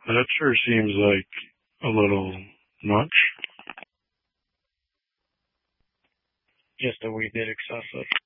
That sure seems like a little much. Just a wee bit excessive.